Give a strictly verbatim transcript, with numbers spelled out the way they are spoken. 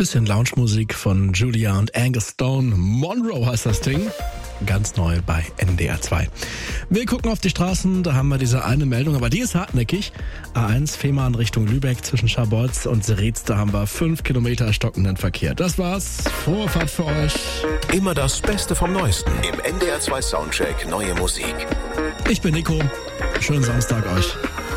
Bisschen Lounge-Musik von Julia und Angus Stone. Monroe heißt das Ding. Ganz neu bei N D R zwei. Wir gucken auf die Straßen, da haben wir diese eine Meldung, aber die ist hartnäckig. A eins Fehmarn Richtung Lübeck zwischen Scharbeutz und Seritz, da haben wir fünf Kilometer stockenden Verkehr. Das war's. Vorfahrt für euch. Immer das Beste vom Neuesten im N D R zwei Soundcheck Neue Musik. Ich bin Nico. Schönen Samstag euch.